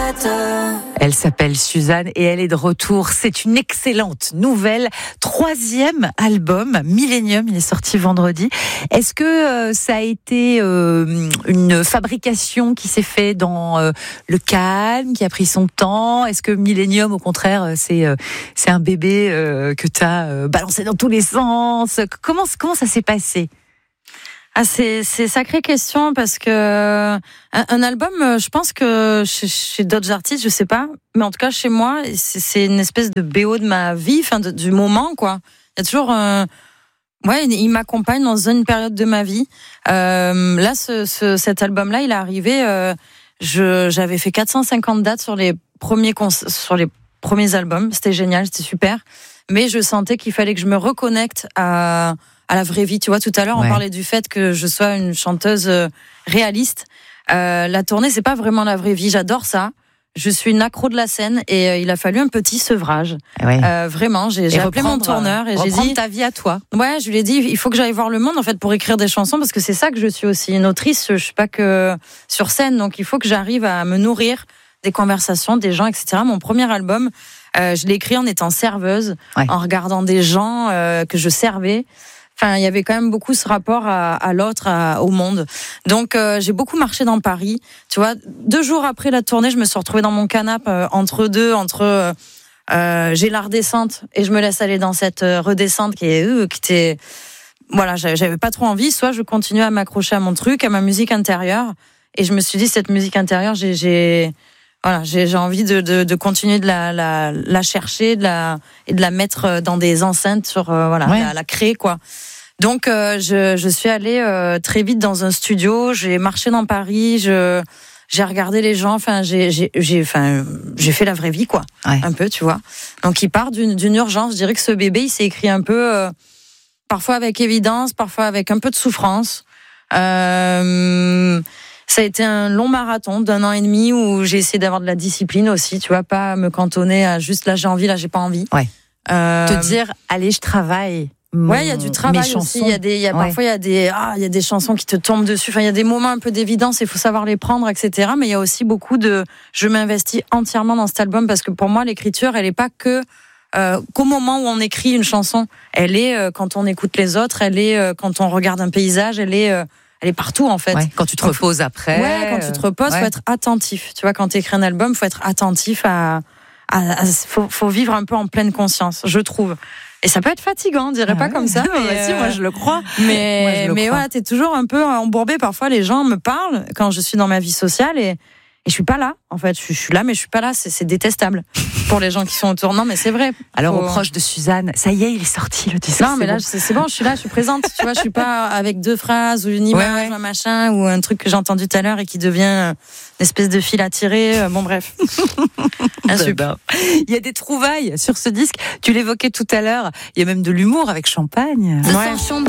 Elle s'appelle Suzanne et elle est de retour. C'est une excellente nouvelle. 3e album, Millennium, il est sorti vendredi. Est-ce que ça a été une fabrication qui s'est faite dans le calme, qui a pris son temps? Est-ce que Millennium, au contraire, c'est un bébé que tu as balancé dans tous les sens? Comment ça s'est passé? C'est sacrée question parce que un album, je pense que chez d'autres artistes, je sais pas, mais en tout cas chez moi, c'est une espèce de BO de ma vie, du moment quoi. Il y a toujours il m'accompagne dans une période de ma vie. Là, cet album-là, il est arrivé. J'avais fait 450 dates sur les premiers albums. C'était génial, c'était super. Mais je sentais qu'il fallait que je me reconnecte à la vraie vie. Tu vois, tout à l'heure, on parlait du fait que je sois une chanteuse réaliste. La tournée, c'est pas vraiment la vraie vie. J'adore ça. Je suis une accro de la scène et il a fallu un petit sevrage. Vraiment, j'ai appelé mon tourneur et j'ai dit ta vie à toi. Ouais, je lui ai dit il faut que j'aille voir le monde en fait pour écrire des chansons parce que c'est ça que je suis aussi, une autrice. Je suis pas que sur scène, donc il faut que j'arrive à me nourrir des conversations, des gens, etc. Mon premier album, je l'ai écrit en étant serveuse, en regardant des gens que je servais. Enfin, il y avait quand même beaucoup ce rapport à l'autre, au monde. Donc, j'ai beaucoup marché dans Paris. Tu vois, 2 jours après la tournée, je me suis retrouvée dans mon canapé entre j'ai la redescente et je me laisse aller dans cette redescente qui était, voilà, j'avais pas trop envie. Soit je continuais à m'accrocher à mon truc, à ma musique intérieure, et je me suis dit cette musique intérieure, j'ai envie de continuer de la chercher, et de la mettre dans des enceintes la créer quoi. Donc je suis allée très vite dans un studio, j'ai marché dans Paris, j'ai regardé les gens, enfin j'ai fait la vraie vie quoi, un peu, tu vois. Donc il part d'une urgence, je dirais que ce bébé, il s'est écrit un peu parfois avec évidence, parfois avec un peu de souffrance. Ça a été un long marathon d'1 an et demi où j'ai essayé d'avoir de la discipline aussi, tu vois, pas me cantonner à juste là j'ai envie, là j'ai pas envie. Te dire allez, je travaille. Il y a du travail aussi, parfois il y a des chansons qui te tombent dessus, enfin il y a des moments un peu d'évidence, il faut savoir les prendre, etc. Mais il y a aussi beaucoup je m'investis entièrement dans cet album parce que pour moi l'écriture, elle est pas que qu'au moment où on écrit une chanson, elle est quand on écoute les autres, elle est quand on regarde un paysage, elle est partout en fait. Quand tu te reposes après. Quand tu te reposes, faut être attentif. Tu vois, quand tu écris un album, faut être attentif faut vivre un peu en pleine conscience, je trouve. Et ça peut être fatigant, on dirait pas comme ça. Mais si, moi je le crois. Mais voilà, t'es toujours un peu embourbé. Parfois, les gens me parlent quand je suis dans ma vie sociale et je suis pas là. En fait, je suis là, mais je suis pas là. C'est détestable pour les gens qui sont autour. Non, mais c'est vrai. Alors, aux proches de Suzanne, ça y est, il est sorti le disque. Non, mais là, c'est bon, je suis là, je suis présente. Tu vois, je suis pas avec 2 phrases ou une image, un machin, ou un truc que j'ai entendu tout à l'heure et qui devient une espèce de fil à tirer. Bon, bref. Super. Il y a des trouvailles sur ce disque. Tu l'évoquais tout à l'heure. Il y a même de l'humour avec Champagne.